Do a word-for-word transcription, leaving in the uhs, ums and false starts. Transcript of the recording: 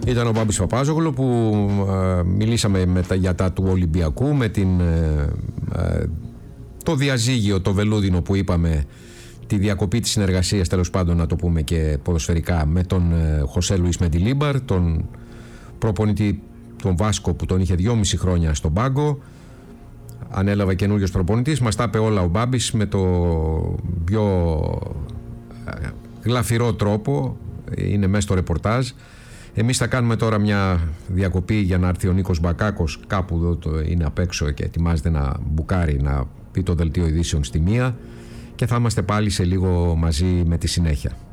Ήταν ο Μπάμπης Παπάζογλου που ε, μιλήσαμε με τα, για τα του Ολυμπιακού, με την, ε, ε, το διαζύγιο, το βελούδινο που είπαμε, τη διακοπή της συνεργασίας, τέλος πάντων να το πούμε και ποδοσφαιρικά, με τον ε, Χωσέ Λουίς Μεντιλίμπαρ, τον προπονητή, τον Βάσκο, που τον είχε δυόμιση χρόνια στον πάγκο. Ανέλαβε καινούριος προπονητής, μας τα είπε όλα ο Μπάμπης με το πιο ε, γλαφυρό τρόπο, είναι μέσα στο ρεπορτάζ. Εμείς θα κάνουμε τώρα μια διακοπή για να έρθει ο Νίκος Μπακάκος, κάπου εδώ το είναι απ' έξω και ετοιμάζεται να μπουκάρει, να πει το δελτίο ειδήσεων στη μία, και θα είμαστε πάλι σε λίγο μαζί με τη συνέχεια.